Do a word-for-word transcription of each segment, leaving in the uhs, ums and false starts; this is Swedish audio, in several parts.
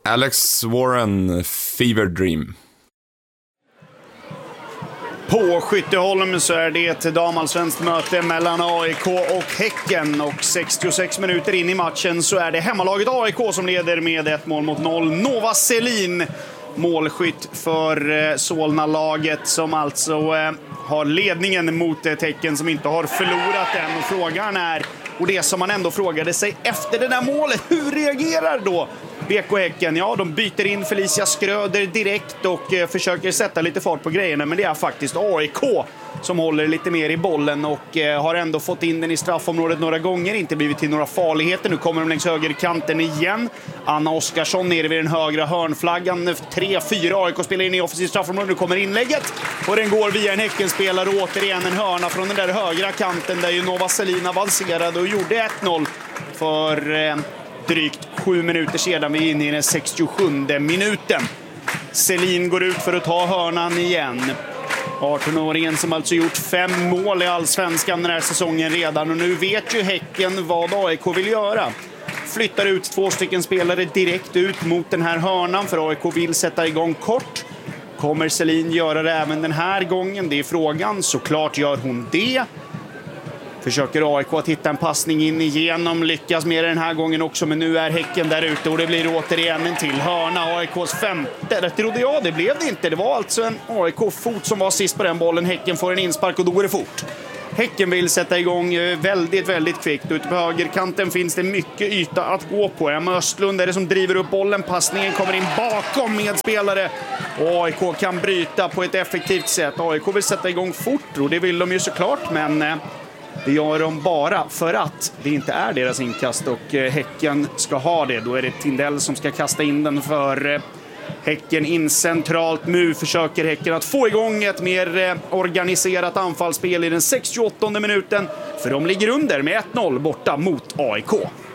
Alex Warren, Fever Dream. På Skytteholm så är det ett damallsvenskt möte mellan A I K och Häcken. Och sextiosex minuter in i matchen så är det hemmalaget A I K som leder med ett mål mot noll. Nova Selin, målskytt för Solna-laget, som alltså eh, har ledningen mot ett Häcken som inte har förlorat än. Och frågan är, och det som man ändå frågade sig efter det där målet, hur reagerar då B K Häcken? Ja, de byter in Felicia Skröder direkt och eh, försöker sätta lite fart på grejerna, men det är faktiskt A I K som håller lite mer i bollen och eh, har ändå fått in den i straffområdet några gånger, inte blivit till några farligheter. Nu kommer de längs högerkanten igen. Anna Oskarsson nere vid den högra hörnflaggan. tre fyra A I K-spelare in i offensiv straffområdet. Nu kommer inlägget och den går via en Häckenspelare och återigen en hörna från den där högra kanten där ju Nova Selin avancerade och gjorde ett noll för eh, drygt sju minuter sedan. Vi är inne i den sextiosjunde minuten. Selin går ut för att ta hörnan igen. arton-åringen som alltså gjort fem mål i allsvenskan den här säsongen redan. Och nu vet ju Häcken vad A I K vill göra. Flyttar ut två stycken spelare direkt ut mot den här hörnan, för A I K vill sätta igång kort. Kommer Selin göra det även den här gången? Det är frågan. Såklart gör hon det. Försöker A I K att hitta en passning in igenom. Lyckas med den här gången också, men nu är Häcken där ute och det blir återigen en till hörna. A I Ks femte. Det trodde jag, det blev det inte. Det var alltså en A I K-fot som var sist på den bollen. Häcken får en inspark och då går det fort. Häcken vill sätta igång väldigt, väldigt kvickt. Ute på högerkanten finns det mycket yta att gå på. Emma Östlund är det som driver upp bollen. Passningen kommer in bakom medspelare. Och A I K kan bryta på ett effektivt sätt. A I K vill sätta igång fort och det vill de ju såklart, men det gör de bara för att det inte är deras inkast och Häcken ska ha det. Då är det Tindell som ska kasta in den för Häcken in centralt. Nu försöker Häcken att få igång ett mer organiserat anfallsspel i den sextioåttonde minuten. För de ligger under med ett noll borta mot A I K.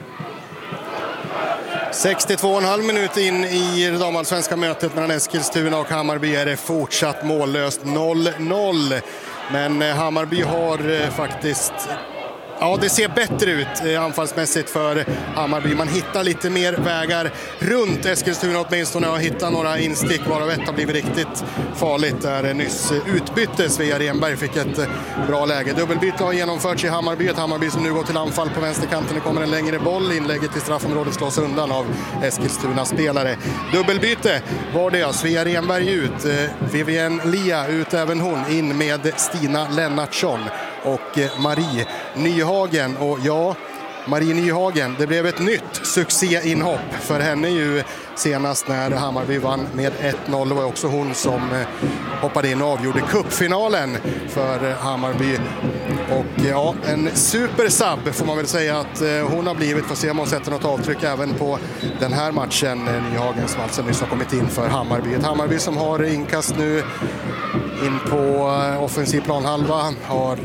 sextiotvå och en halv minut in i det damallsvenska mötet mellan Eskilstuna och Hammarby är det fortsatt mållöst noll noll. Men Hammarby har faktiskt... Ja, det ser bättre ut anfallsmässigt för Hammarby. Man hittar lite mer vägar runt Eskilstuna åtminstone och hittar några instick, varav ett har blivit riktigt farligt där nyss utbytte. Svea Renberg fick ett bra läge. Dubbelbyte har genomförts i Hammarby. Ett Hammarby som nu går till anfall på vänsterkanten. Det kommer en längre boll. Inlägget i straffområdet slås undan av Eskilstuna-spelare. Dubbelbyte var det, ja. Svea Renberg ut. Vivienne Lia ut även hon. In med Stina Lennartsson och Marie Nyhagen. Och ja, Marie Nyhagen, det blev ett nytt succéinhopp för henne ju senast när Hammarby vann med ett noll. Det var också hon som hoppade in och avgjorde cupfinalen för Hammarby. Och ja, en supersub får man väl säga att hon har blivit. Får se om hon sätter något avtryck även på den här matchen. Nyhagen som alltså nyss har kommit in för Hammarby. Ett Hammarby som har inkast nu in på offensiv planhalva. Har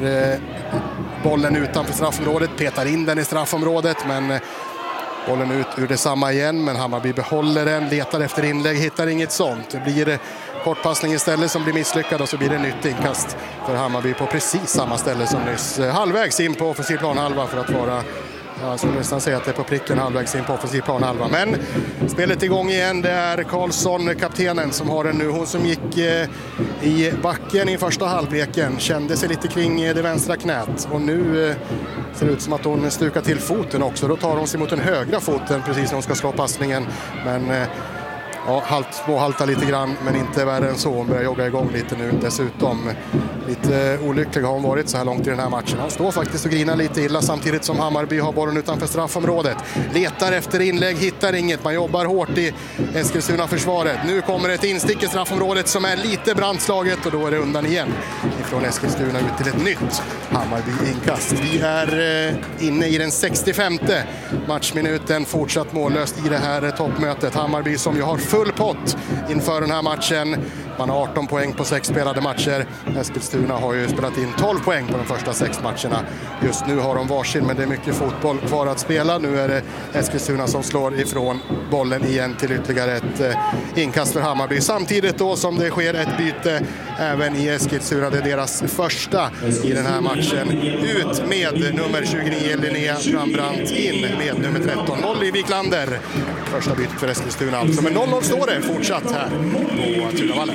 bollen utanför straffområdet, petar in den i straffområdet, men bollen ut ur detsamma igen. Men Hammarby behåller den, letar efter inlägg, hittar inget sånt. Det blir kortpassning istället som blir misslyckad och så blir det nytt inkast för Hammarby på precis samma ställe som nyss. Halvvägs in på offensiv planhalva för att vara... Jag skulle nästan säga att det är på pricken halvvägs in på offensiv planhalva. Men spelet igång igen. Det är Karlsson, kaptenen, som har den nu. Hon som gick eh, i backen i första halvleken kände sig lite kring det vänstra knät. Och nu eh, ser det ut som att hon stukar till foten också. Då tar hon sig mot den högra foten precis när hon ska slå passningen. Men... Eh, Ja, halt, småhalta lite grann, men inte värre än så. Hon börjar jogga igång lite nu dessutom. Lite olycklig har hon varit så här långt i den här matchen. Han står faktiskt och grinar lite illa samtidigt som Hammarby har bollen utanför straffområdet. Letar efter inlägg, hittar inget. Man jobbar hårt i Eskilstuna-försvaret. Nu kommer ett instick i straffområdet som är lite brandslaget och då är det undan igen. Ifrån Eskilstuna ut till ett nytt Hammarby-inkast. Vi är eh, inne i den sextiofemte matchminuten. Fortsatt mållöst i det här toppmötet. Hammarby som ju har full pott inför den här matchen. Man har arton poäng på sex spelade matcher. Eskilstuna har ju spelat in tolv poäng på de första sex matcherna. Just nu har de varsin, men det är mycket fotboll kvar att spela. Nu är det Eskilstuna som slår ifrån bollen igen till ytterligare ett eh, inkast för Hammarby. Samtidigt då som det sker ett byte även i Eskilstuna. Det är deras första i den här matchen. Ut med nummer tjugonio Linnea Brandbrant, in med nummer tretton Molly Wiklander. Första bytet för Eskilstuna alltså. Men noll noll står det fortsatt här på Tunavallen.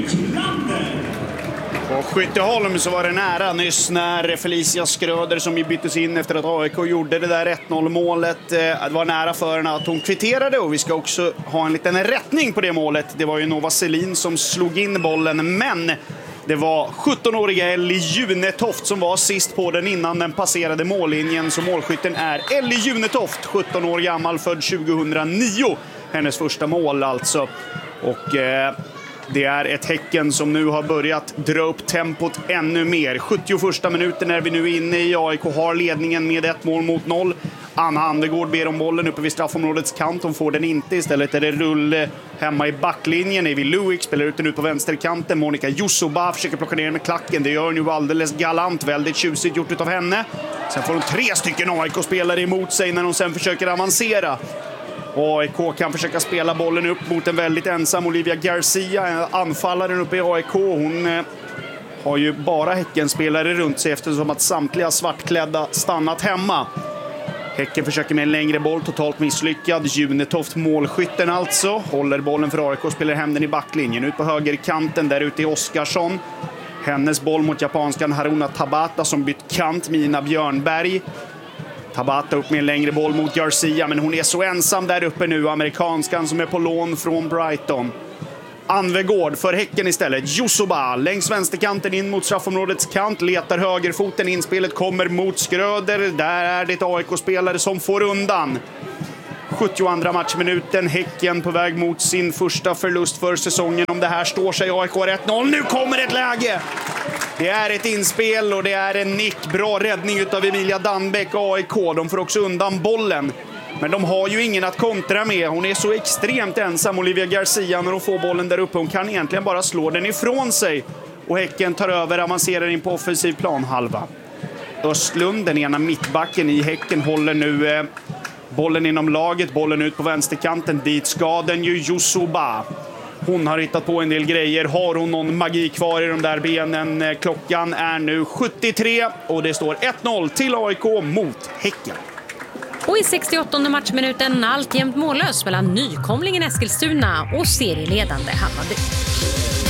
På Skytteholm så var det nära nyss när Felicia Skröder, som ju byttes in efter att A I K gjorde det där ett noll målet. Det var nära för henne att hon kvitterade, och vi ska också ha en liten rättning på det målet. Det var ju Nova Selin som slog in bollen, men det var sjuttonåriga Ellie Junetoft som var sist på den innan den passerade mållinjen. Så målskytten är Ellie Junetoft, sjutton år gammal, född tjugohundranio. Hennes första mål alltså. Och eh, det är ett Häcken som nu har börjat dra upp tempot ännu mer. sjuttioförsta minuten är vi nu inne i. A I K har ledningen med ett mål mot noll. Anna Andergård ber om bollen uppe vid straffområdets kant. Hon får den inte. Istället är det rull hemma i backlinjen. Evi Luik spelar ut den ut på vänsterkanten. Monica Yusuba försöker plocka ner med klacken. Det gör hon ju alldeles galant. Väldigt tjusigt gjort av henne. Sen får hon tre stycken A I K-spelare emot sig när hon sen försöker avancera. A I K kan försöka spela bollen upp mot en väldigt ensam Olivia Garcia, anfallaren uppe i A I K. Hon eh, har ju bara Häckenspelare runt sig eftersom att samtliga svartklädda stannat hemma. Häcken försöker med en längre boll, totalt misslyckad. Junetoft, målskytten alltså, håller bollen för A I K, spelar hem den i backlinjen. Ut på högerkanten, där ute är Oskarsson. Hennes boll mot japanskan Haruna Tabata som bytt kant, Mina Björnberg. Tabata upp med en längre boll mot Garcia, men hon är så ensam där uppe nu, amerikanskan som är på lån från Brighton. Anvegård för Häcken istället. Yusuba längs vänsterkanten in mot straffområdets kant, letar högerfoten, inspelet kommer mot Skröder. Där är det A I K-spelare som får undan. sjuttioandra matchminuten, Häcken på väg mot sin första förlust för säsongen. Om det här står sig A I K ett noll. Nu kommer ett läge! Det är ett inspel och det är en nick. Bra räddning utav Emilia Danbeck, A I K. De får också undan bollen. Men de har ju ingen att kontra med. Hon är så extremt ensam, Olivia Garcia, när hon får bollen där uppe. Hon kan egentligen bara slå den ifrån sig. Och Häcken tar över, avancerar in på offensiv planhalva. Östlund, den ena mittbacken i Häcken, håller nu eh, bollen inom laget. Bollen ut på vänsterkanten. Dit ska den ju Yusuba. Hon har hittat på en del grejer. Har hon någon magi kvar i de där benen? Klockan är nu sjuttiotre och det står ett noll till A I K mot Häcken. Och i sextioåttonde matchminuten alltjämt mållös mellan nykomlingen Eskilstuna och serieledande Hammarby.